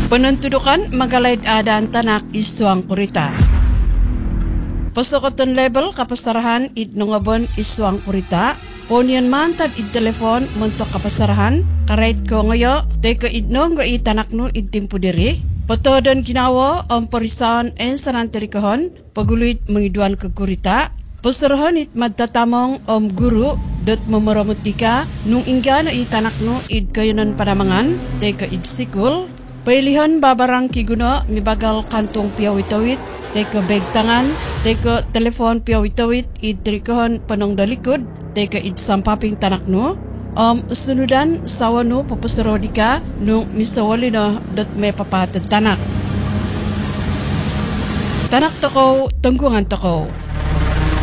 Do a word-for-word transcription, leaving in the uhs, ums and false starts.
Panuntudukan magalaid adan tanak isuang kurita. Pasokoton level kapastarahan id nungabon isuang kurita. Ponian mantad id telepon montok kapastarahan. Karait ko ngayo, teko id no nga itanak no id timpo diri. Patodon ginawa ang parisahan en sanantirikahon. Pagulit mangiduan ke kurita. Pastarahan it madtatamong om guru dot mamaramutika nung ingga na itanak no id kayonan panamangan. Teko id sikul. Pailihan babarang kiguno mibagal kantong piyawitawit, teka beg tangan, teka telepon piyawitawit, idrikahon panong dalikod, teka idsampaping tanak no. Um, sunudan sawa no papasarodika nung misawali no dot may papatad tanak. Tanak toko, tunggungan toko.